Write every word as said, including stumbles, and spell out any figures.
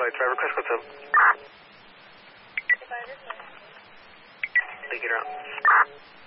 flight. Driver request, what's up? Take it out.